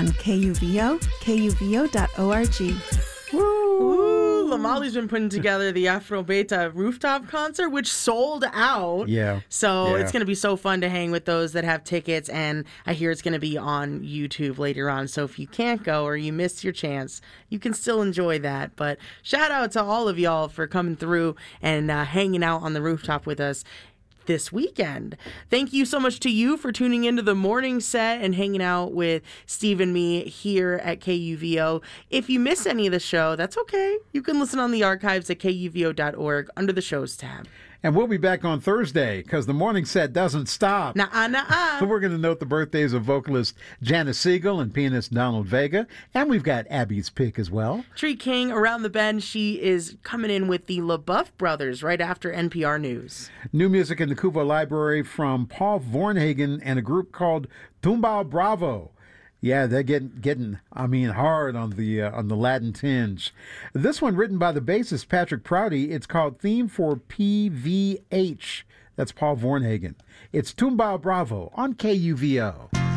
on KUVO, KUVO.org. Ooh, Lamali's been putting together the Afro Beta rooftop concert, which sold out. Yeah. So Yeah. it's going to be so fun to hang with those that have tickets. And I hear it's going to be on YouTube later on. So if you can't go or you missed your chance, you can still enjoy that. But shout out to all of y'all for coming through and hanging out on the rooftop with us this weekend. Thank you so much to you for tuning into the morning set and hanging out with Steve and me here at KUVO. If you miss any of the show, that's okay. You can listen on the archives at KUVO.org under the shows tab. And we'll be back on Thursday because the morning set doesn't stop. Nuh-uh. We're going to note the birthdays of vocalist Janice Siegel and pianist Donald Vega. And we've got Abby's pick as well. Tree King around the bend. She is coming in with the LaBeouf brothers right after NPR News. New music in the Cuba Library from Paul Vornhagen and a group called Tumbao Bravo. Yeah, they're getting hard on the Latin tinge. This one written by the bassist Patrick Prouty. It's called Theme for PVH. That's Paul Vornhagen. It's Tumbao Bravo on KUVO.